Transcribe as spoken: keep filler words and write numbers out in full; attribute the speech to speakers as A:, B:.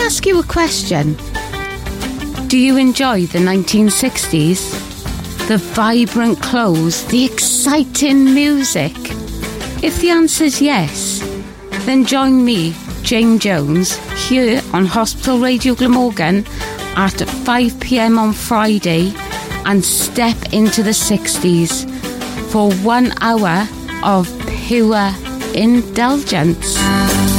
A: ask you a question? Do you enjoy the nineteen sixties? The vibrant clothes, the exciting music? If the answer's yes, then join me, Jane Jones, here on Hospital Radio Glamorgan at five p m on Friday and step into the sixties for one hour of pure indulgence.